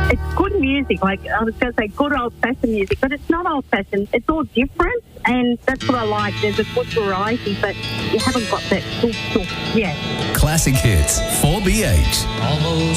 It's good music, like I was going to say good old-fashioned music, but it's not old-fashioned. It's all different, and that's what I like. There's a good variety, but you haven't got that. Yeah. Classic Hits, 4BH. Almost